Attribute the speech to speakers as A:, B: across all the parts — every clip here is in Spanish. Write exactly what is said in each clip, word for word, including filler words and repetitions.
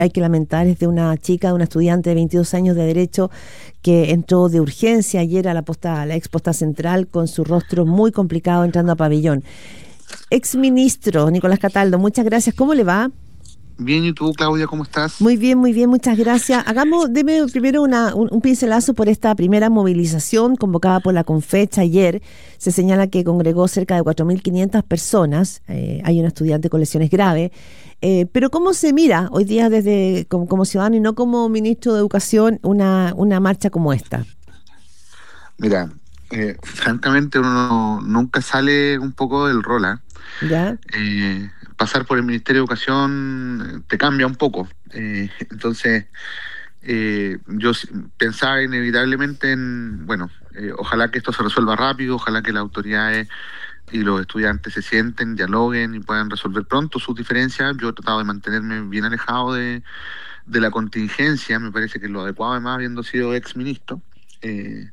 A: hay que lamentar es de una chica, una estudiante de veintidós años de Derecho que entró de urgencia ayer a la posta, a la ex posta central con su rostro muy complicado entrando a pabellón. Exministro Nicolás Cataldo, muchas gracias. ¿Cómo le va?
B: Bien, ¿y tú, Claudia, cómo estás?
A: Muy bien, muy bien, muchas gracias. Hagamos, deme primero una, un, un pincelazo por esta primera movilización convocada por la Confecha ayer. Se señala que congregó cerca de cuatro mil quinientas personas. Eh, hay una estudiante con lesiones graves. Eh, pero ¿cómo se mira hoy día desde como, como ciudadano y no como ministro de Educación una, una marcha como esta?
B: Mira, eh, francamente uno nunca sale un poco del rol, ¿eh?
A: ¿Ya?
B: Eh, pasar por el Ministerio de Educación te cambia un poco. Eh, entonces, eh, yo pensaba inevitablemente en, bueno, eh, ojalá que esto se resuelva rápido, ojalá que las autoridades y los estudiantes se sienten, dialoguen y puedan resolver pronto sus diferencias. Yo he tratado de mantenerme bien alejado de, de la contingencia, me parece que es lo adecuado, además, habiendo sido ex ministro. Eh,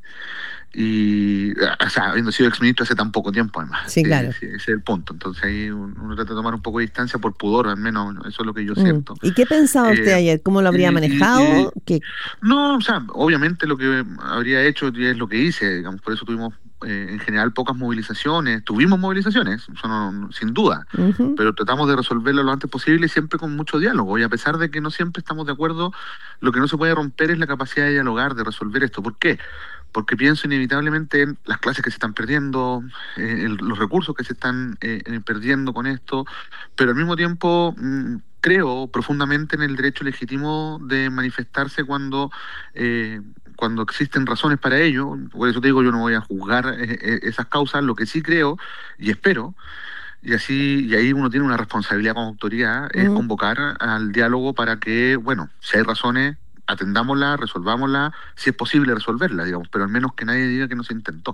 B: y, o sea, habiendo sido exministro hace tan poco tiempo, además.
A: Sí, claro.
B: Eh, ese es el punto. Entonces ahí uno, uno trata de tomar un poco de distancia por pudor, al menos eso es lo que yo
A: Mm.
B: siento.
A: ¿Y qué pensaba usted
B: Eh,
A: ayer? ¿Cómo lo habría
B: y, y,
A: manejado?
B: y,
A: ¿Qué?
B: no, o sea, obviamente lo que habría hecho es lo que hice, digamos, por eso tuvimos eh, en general pocas movilizaciones, tuvimos movilizaciones, eso no, no, sin duda,
A: Uh-huh.
B: pero tratamos de resolverlo lo antes posible, siempre con mucho diálogo, y a pesar de que no siempre estamos de acuerdo, lo que no se puede romper es la capacidad de dialogar, de resolver esto. ¿Por qué? Porque pienso inevitablemente en las clases que se están perdiendo, eh, el, los recursos que se están eh, eh, perdiendo con esto, pero al mismo tiempo mmm, creo profundamente en el derecho legítimo de manifestarse cuando, eh, cuando existen razones para ello. Por eso te digo, yo no voy a juzgar eh, eh, esas causas. Lo que sí creo y espero, y así y ahí uno tiene una responsabilidad como autoridad, es
A: Uh-huh.
B: convocar al diálogo para que, bueno, si hay razones, atendámosla, resolvámosla, si es posible resolverla, digamos, pero al menos que nadie diga que no se intentó.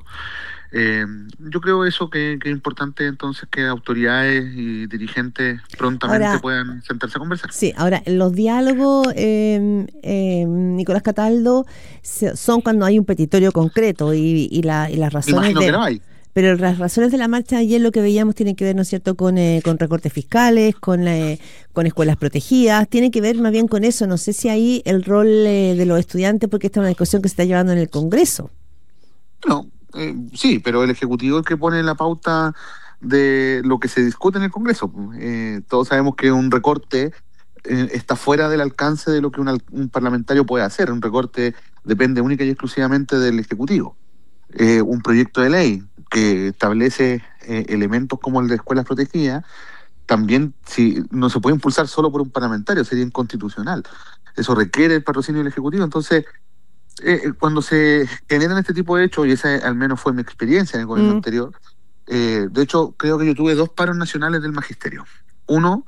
B: Eh, yo creo eso que, que es importante entonces que autoridades y dirigentes prontamente
A: Ahora,
B: puedan sentarse a conversar.
A: sí, ahora los diálogos, eh, eh, Nicolás Cataldo, se, son cuando hay un petitorio concreto y, y, la, y las
B: Me
A: razones
B: imagino
A: de...
B: que no hay.
A: Pero las razones de la marcha ayer lo que veíamos tiene que ver, ¿no es cierto?, con, eh, con recortes fiscales, con, eh, con escuelas protegidas, tiene que ver más bien con eso. No sé si ahí el rol eh, de los estudiantes, porque esta es una discusión que se está llevando en el Congreso.
B: No, eh, sí, pero el Ejecutivo es el que pone la pauta de lo que se discute en el Congreso. Eh, todos sabemos que un recorte eh, está fuera del alcance de lo que un, un parlamentario puede hacer. Un recorte depende única y exclusivamente del Ejecutivo. Eh, un proyecto de ley que establece eh, elementos como el de escuelas protegidas, también si no se puede impulsar solo por un parlamentario, sería inconstitucional. Eso requiere el patrocinio del Ejecutivo. Entonces, eh, cuando se generan este tipo de hechos, y esa al menos fue mi experiencia en el gobierno mm. anterior, eh, de hecho creo que yo tuve dos paros nacionales del magisterio. Uno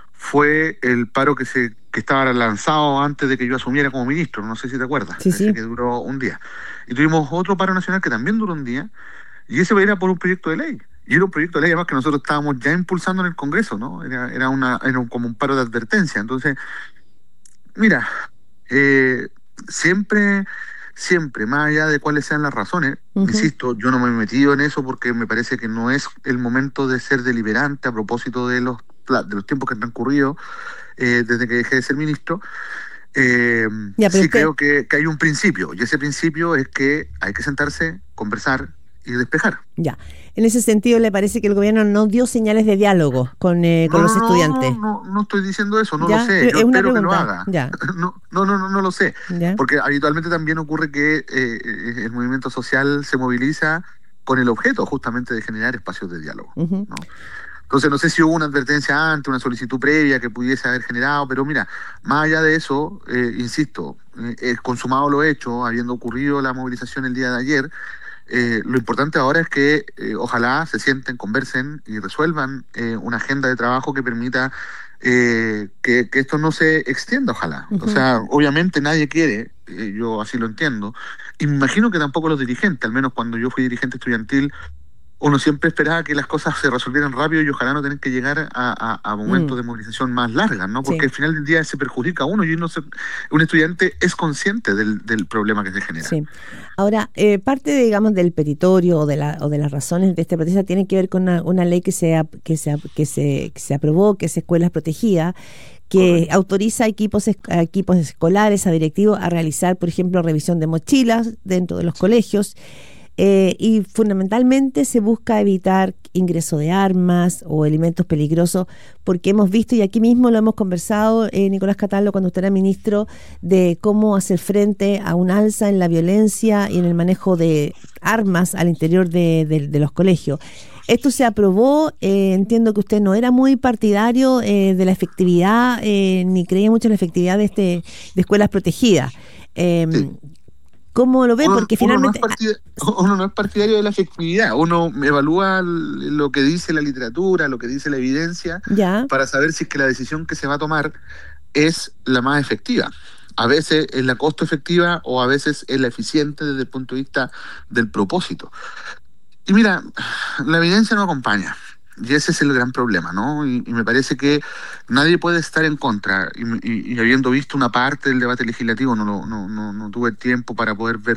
B: fue el paro que se que estaba lanzado antes de que yo asumiera como ministro, no sé si te acuerdas,
A: sí,
B: ese
A: sí.
B: que duró un día. Y tuvimos otro paro nacional que también duró un día, y ese era por un proyecto de ley. Y era un proyecto de ley además que nosotros estábamos ya impulsando en el Congreso, ¿no? Era, era, una, era un, como un paro de advertencia. Entonces, mira, eh, siempre, siempre, más allá de cuáles sean las razones, uh-huh. insisto, yo no me he metido en eso porque me parece que no es el momento de ser deliberante a propósito de los, de los tiempos que han transcurrido eh, desde que dejé de ser ministro. Eh, sí usted... creo que, que hay un principio, y ese principio es que hay que sentarse, conversar y despejar.
A: Ya. En ese sentido, ¿le parece que el gobierno no dio señales de diálogo con, eh, con
B: no,
A: los
B: no,
A: estudiantes?
B: No, no, no estoy diciendo eso, no
A: ¿Ya?
B: lo sé.
A: Pero
B: yo
A: es una
B: espero
A: pregunta.
B: que lo haga.
A: Ya.
B: No, no, no, no, no lo sé.
A: ¿Ya?
B: Porque habitualmente también ocurre que eh, el movimiento social se moviliza con el objeto justamente de generar espacios de diálogo, uh-huh. ¿no? Entonces no sé si hubo una advertencia antes, una solicitud previa que pudiese haber generado, pero mira, más allá de eso, eh, insisto, eh, consumado lo hecho, habiendo ocurrido la movilización el día de ayer, eh, lo importante ahora es que eh, ojalá se sienten, conversen y resuelvan eh, una agenda de trabajo que permita eh, que, que esto no se extienda, ojalá. Uh-huh. O sea, obviamente nadie quiere, eh, yo así lo entiendo, y me imagino que tampoco los dirigentes, al menos cuando yo fui dirigente estudiantil, uno siempre esperaba que las cosas se resolvieran rápido y ojalá no tener que llegar a, a, a momentos
A: Mm,
B: de movilización más largas, ¿no? Porque
A: sí.
B: al final del día se perjudica a uno y uno se- un estudiante es consciente del, del problema que se genera.
A: Sí. Ahora, eh, parte, digamos, del petitorio o de, la, o de las razones de esta protesta tiene que ver con una, una ley que se, ap- que, se, ap- que, se, que se aprobó, que es Escuelas Protegidas, que
B: Correcto.
A: autoriza a equipos, es- a equipos escolares, a directivos, a realizar, por ejemplo, revisión de mochilas dentro de los
B: Sí.
A: colegios. Eh, y fundamentalmente se busca evitar ingreso de armas o elementos peligrosos, porque hemos visto, y aquí mismo lo hemos conversado, eh, Nicolás Cataldo, cuando usted era ministro, de cómo hacer frente a un alza en la violencia y en el manejo de armas al interior de, de- de los colegios. Esto se aprobó, eh, entiendo que usted no era muy partidario eh, de la efectividad, eh, ni creía mucho en la efectividad de, este, de escuelas protegidas.
B: Sí.
A: Em, ¿Cómo lo ve?
B: Uno,
A: Porque
B: uno no es
A: finalmente...
B: partida- uno no es partidario de la efectividad, uno evalúa l- lo que dice la literatura, lo que dice la evidencia,
A: Ya,
B: para saber si es que la decisión que se va a tomar es la más efectiva. A veces es la costo efectiva o a veces es la eficiente desde el punto de vista del propósito. Y mira, la evidencia no acompaña. Y ese es el gran problema, ¿no? Y, y me parece que nadie puede estar en contra. Y, y- y habiendo visto una parte del debate legislativo, no, lo- no, no, no tuve tiempo para poder ver